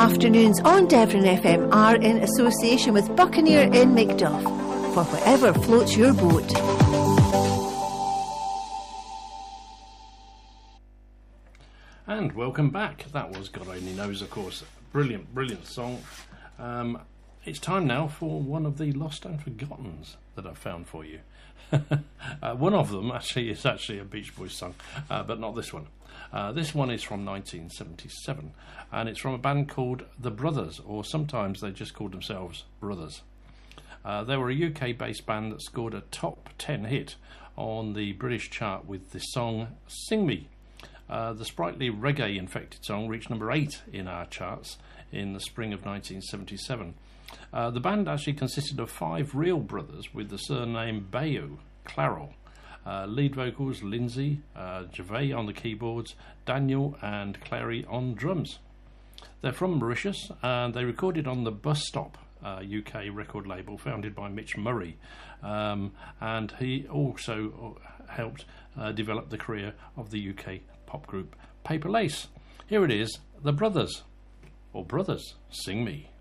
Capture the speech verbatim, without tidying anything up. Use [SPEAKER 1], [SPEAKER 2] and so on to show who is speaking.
[SPEAKER 1] afternoons on Devon F M are in association with Buccaneer in Macduff for whatever floats your boat.
[SPEAKER 2] And welcome back. That was God Only Knows, of course. Brilliant, brilliant song. Um, it's time now for one of the lost and forgottens that I've found for you. uh, one of them actually is actually a Beach Boys song, uh, but not this one. Uh, this one is from nineteen seventy-seven, and it's from a band called The Brothers, or sometimes they just called themselves Brothers. Uh, they were a U K-based band that scored a top ten hit on the British chart with the song Sing Me. Uh, the sprightly reggae-infected song reached number eight in our charts in the spring of nineteen seventy-seven. Uh, the band actually consisted of five real brothers with the surname Bayou Claro. Uh, lead vocals Lindsay, uh, Gervais on the keyboards, Daniel and Clary on drums. They're from Mauritius, and they recorded on the Bus Stop uh, U K record label founded by Mitch Murray, um, and he also helped uh, develop the career of the U K pop group Paper Lace. Here it is, The Brothers, or Brothers, Sing Me.